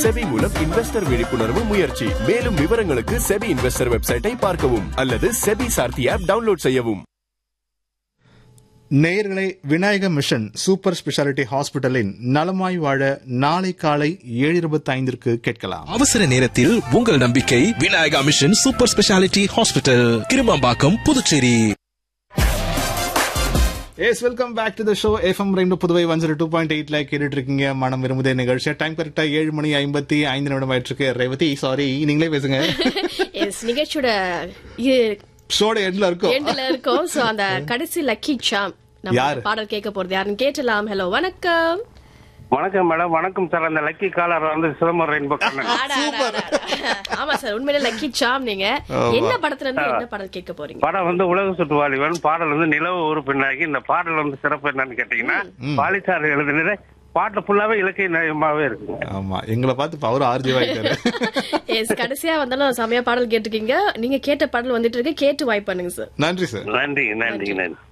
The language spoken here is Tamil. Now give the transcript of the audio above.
செபி மூலம் இன்வெஸ்டர் விழிப்புணர்வு முயற்சி. மேலும் விவரங்களுக்கு செபி இன்வெஸ்டர் வெப்சைட்டை பார்க்கவும் அல்லது செபி சார்த்தி ஆப் டவுன்லோட் செய்யவும். நேயர்களே, விநாயக மிஷன் சூப்பர் ஸ்பெஷாலிட்டி ஹாஸ்பிட்டலின் நலமாய் வாழ நாளை காலை 7:25 கேட்கலாம். அவசர நேரத்தில் உங்கள் நம்பிக்கை Vinayaka mission super speciality hospital, Kirumampakkam, Puducherry. S, welcome back to the show. FM rainbow Puduvai 102.8 கேட்டுட்டு இருக்கீங்க. மனம் விரும்புதே நிகழ்ச்சியா. டைம் கரெக்டா 7:55 ஆயிட்டு இருக்கு. ரேவதி, சாரி, நீங்களே பேசுங்க. எஸ், நிகழ்ச்சியோட ஷோட எண்ட்ல இருக்கும். சோ அந்த கடைசி லக்கி சாம் நம்ம பாடல் கேட்க போறது யாருன்னு கேட்டலாம். ஹலோ, வணக்கம். வணக்கம் மேடம். வணக்கம் சார். அந்த லக்கி காலர் வந்து சிதம்பரம் ரெயின்போ. ஆமா சார், உண்மையிலே லக்கி சாம். நீங்க என்ன படத்துல இருந்து என்ன பாடல் கேட்க போறீங்க? படம் வந்து உலக சுற்றுவாளிவன். பாடல் வந்து நிலவு ஒரு பெண்ணாகி. இந்த பாடல் வந்து சிறப்பு என்னன்னு கேட்டீங்கன்னா, பாலிசார் எழுதினது பாட்டு ஃபுல்லாவே இலக்கிய நயமாவே இருக்கு. ஆமா, எங்களை பார்த்து பவர் ஆர்ஜிவாயிட்டாரு. எஸ், கடைசியா வந்தாலும் செமையா பாடல் கேட்டிருக்கீங்க. நீங்க கேட்ட பாடல் வந்துட்டு இருக்கு, கேட்டு வாய்ப்பு பண்ணுங்க சார். நன்றி சார். நன்றி.